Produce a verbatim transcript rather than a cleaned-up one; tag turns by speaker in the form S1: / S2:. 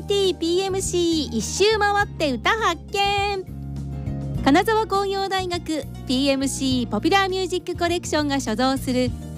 S1: ティーピーエムシー 一周回って歌発見。金沢工業大学 ピーエムシー ポピュラーミュージックコレクションが所蔵する